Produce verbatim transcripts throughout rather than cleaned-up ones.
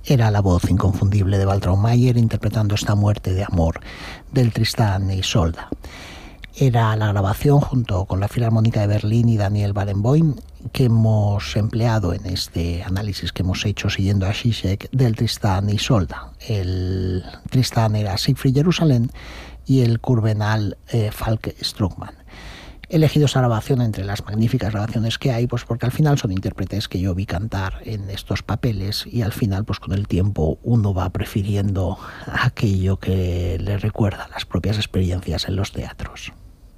Era la voz inconfundible de Waltraud Mayer interpretando esta muerte de amor del Tristán y Isolda. Era la grabación junto con la Filarmónica de Berlín y Daniel Barenboim que hemos empleado en este análisis que hemos hecho siguiendo a Zizek del Tristán y Isolda. El Tristán era Siegfried Jerusalem y el Kurvenal eh, Falk Struckmann. He elegido esa grabación entre las magníficas grabaciones que hay, pues porque al final son intérpretes que yo vi cantar en estos papeles y al final, pues con el tiempo, uno va prefiriendo aquello que le recuerda las propias experiencias en los teatros.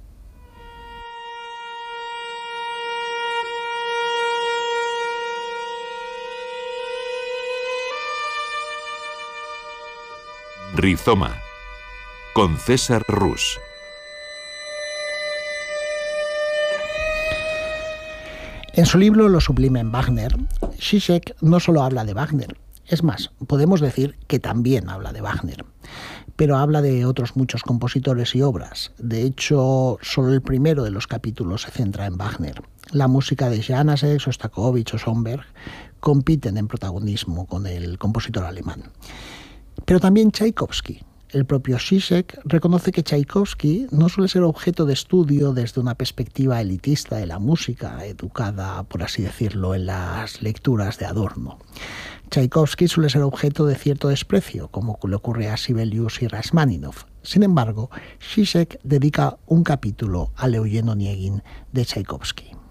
Rizoma, con César Rus. En su libro Lo sublime en Wagner, Zizek no solo habla de Wagner, es más, podemos decir que también habla de Wagner, pero habla de otros muchos compositores y obras. De hecho, solo el primero de los capítulos se centra en Wagner. La música de Janáček, Šostakovich o Schoenberg compiten en protagonismo con el compositor alemán. Pero también Tchaikovsky. El propio Zizek reconoce que Tchaikovsky no suele ser objeto de estudio desde una perspectiva elitista de la música, educada, por así decirlo, en las lecturas de Adorno. Tchaikovsky suele ser objeto de cierto desprecio, como le ocurre a Sibelius y Rachmaninoff. Sin embargo, Zizek dedica un capítulo a Eugen Onegin de Tchaikovsky.